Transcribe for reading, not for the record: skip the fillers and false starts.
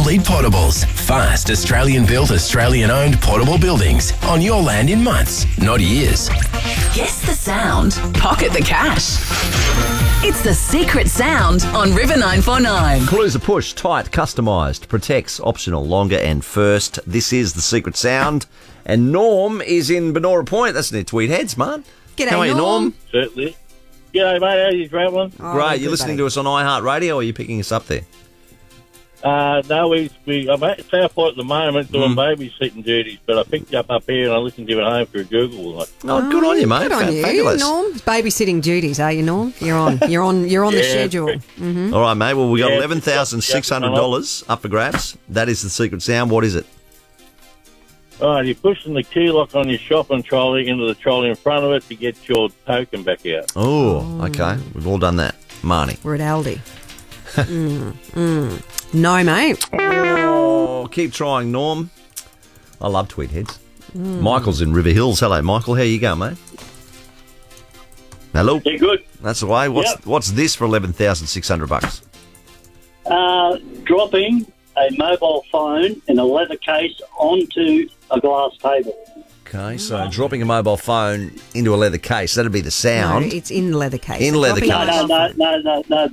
Elite Portables. Fast, Australian-built, Australian-owned portable buildings on your land in months, not years. Guess the sound. Pocket the cash. It's the secret sound on River 949. Clues are push, tight, customised, protects, optional, longer and first. This is the secret sound. And Norm is in Benora Point. That's near Tweed Heads, man. G'day, How are you, Norm? Certainly. G'day, mate. How are you travelling? Great. You're listening to us on iHeartRadio, or are you picking us up there? No, I'm at South Point at the moment doing babysitting duties, but I picked you up here and I listened to you at home through Google. Oh, good on you, mate. Good on you, Fabulous. Norm. Babysitting duties, are you, Norm? You're on the schedule. All right, mate. Well, we got Yeah, $11,600 up for grabs. That is the secret sound. What is it? All right, you're pushing the key lock on your shopping trolley into the trolley in front of it to get your token back out. Oh, okay. We've all done that. Marnie. We're at Aldi. No, mate. Oh, keep trying, Norm. I love Tweed Heads. Michael's in River Hills. Hello, Michael. How you going, mate? Hello. Yeah, good. That's the way. What's this for $11,600? Dropping a mobile phone in a leather case onto a glass table. Okay, so dropping a mobile phone into a leather case. That'd be the sound. No, it's in leather case. In leather Dropping case. it off. No.